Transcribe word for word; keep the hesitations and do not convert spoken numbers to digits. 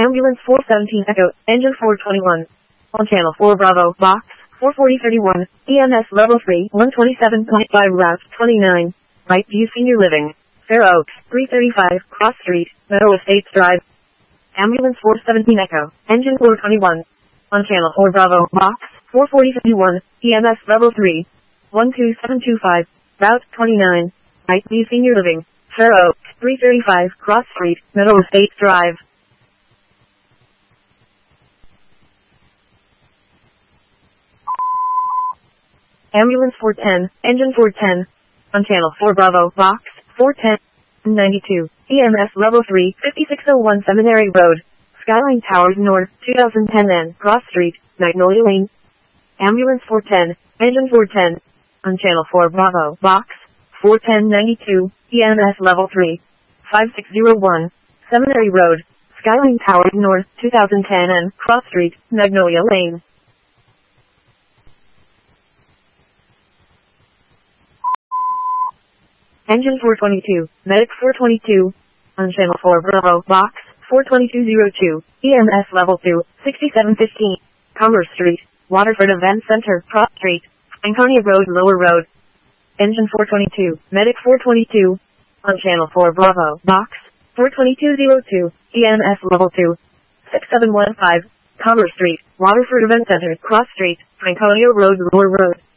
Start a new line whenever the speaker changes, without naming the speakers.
Ambulance four seventeen Echo, Engine four twenty-one. On Channel four Bravo, Box, four forty thirty-one, E M S Level three, one twenty-seven point five Route twenty-nine. Brightview Senior Living, Fair Oaks, three thirty-five, Cross Street, Meadow Estates Drive. Ambulance four seventeen Echo, Engine four twenty-one. On Channel four Bravo, Box, four forty fifty-one, E M S Level three, one two seven two five, Route twenty-nine. Brightview Senior Living, Fair Oaks, three thirty-five, Cross Street, Meadow Estates Drive. Ambulance four ten, Engine four ten. On Channel four Bravo, Box, four ten, ninety-two, E M S Level three, fifty-six oh one Seminary Road, Skyline Towers North, two thousand ten N, Cross Street, Magnolia Lane. Ambulance four ten, Engine four ten. On Channel four Bravo, Box, four ten ninety-two, E M S Level three, five six oh one, Seminary Road, Skyline Towers North, two thousand ten N, Cross Street, Magnolia Lane. Engine four twenty-two, Medic four twenty-two. On Channel four Bravo, Box, four twenty-two oh two, E M S Level two, sixty-seven fifteen, Commerce Street, Waterford Event Center, Cross Street, Anconia Road, Lower Road. Engine four twenty-two, Medic four twenty-two. On Channel four Bravo, Box, four twenty-two oh two, E M S Level two, six seven one five, Commerce Street, Waterford Event Center, Cross Street, Anconia Road, Lower Road.